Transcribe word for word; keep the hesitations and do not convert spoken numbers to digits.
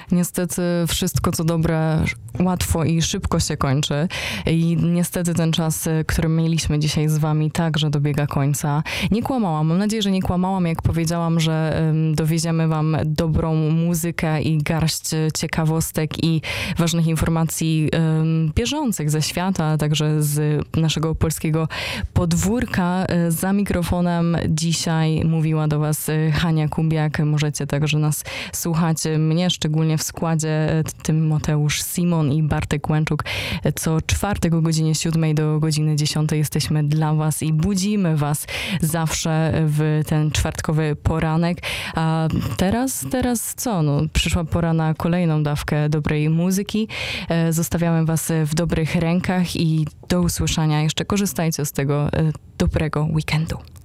Niestety wszystko co dobre łatwo i szybko się kończy i niestety ten czas, który mieliśmy dzisiaj z wami, także dobiega końca. Nie kłamałam, mam nadzieję, że nie kłamałam, jak powiedziałam, że um, dowieziemy wam dobrą muzykę i garść ciekawostek i ważnych informacji um, bieżących ze świata, a także z naszego polskiego podwórka. Za mikrofonem dzisiaj mówiła do was Hania Kubiak. Możecie także nas słuchać, mnie szczególnie w składzie Tymoteusz Simon i Bartek Łęczuk. Co czwartek o godzinie siódmej do godziny dziesiątej jesteśmy dla was i budzimy was zawsze w ten czwartkowy poranek. A teraz, teraz co? No, przyszła pora na kolejną dawkę dobrej muzyki. Zostawiamy was w dobrych rękach i do usłyszenia. Jeszcze korzystajcie z tego dobrego weekendu.